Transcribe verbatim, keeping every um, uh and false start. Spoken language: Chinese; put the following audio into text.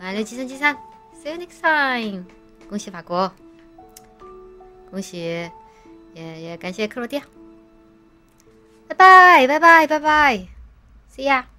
啊，六七三七三 ，See you next time。恭喜法国，恭喜，也也感谢克罗地亚。拜拜拜拜拜拜 ，See ya。